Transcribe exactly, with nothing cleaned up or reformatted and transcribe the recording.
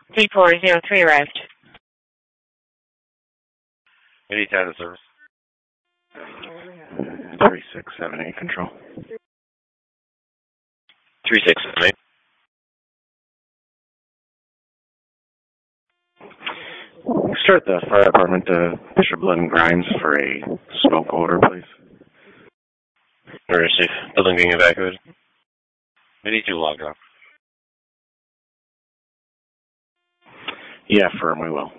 three four zero three arrived. eighty-ten to service. three six seven eight control. three six seven eight. Start the fire department to Bishop Blood and Grimes for a smoke order, please. Order safe. Building being evacuated. eighty-two log drop. Yeah, firm, we will.